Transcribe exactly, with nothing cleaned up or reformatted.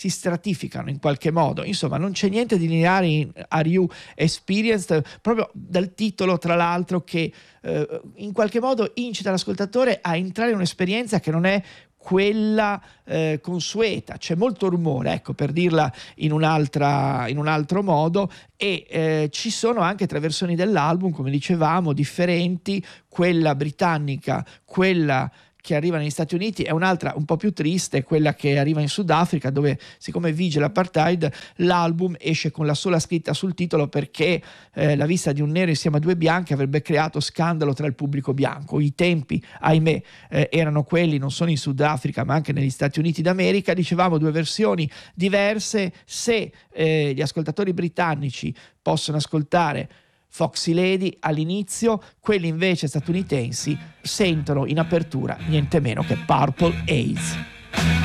si stratificano in qualche modo. Insomma, non c'è niente di lineare in Are You Experienced, proprio dal titolo, tra l'altro, che eh, in qualche modo incita l'ascoltatore a entrare in un'esperienza che non è quella eh, consueta. C'è molto rumore, ecco, per dirla in un'altra in un altro modo, e eh, ci sono anche tre versioni dell'album, come dicevamo, differenti. Quella britannica, quella che arriva negli Stati Uniti, è un'altra un po' più triste, quella che arriva in Sudafrica, dove, siccome vige l'apartheid, l'album esce con la sola scritta sul titolo, perché eh, la vista di un nero insieme a due bianchi avrebbe creato scandalo tra il pubblico bianco. I tempi, ahimè, eh, erano quelli, non solo in Sudafrica ma anche negli Stati Uniti d'America. Dicevamo, due versioni diverse. Se eh, gli ascoltatori britannici possono ascoltare Foxy Lady all'inizio, quelli invece statunitensi sentono in apertura niente meno che Purple Haze.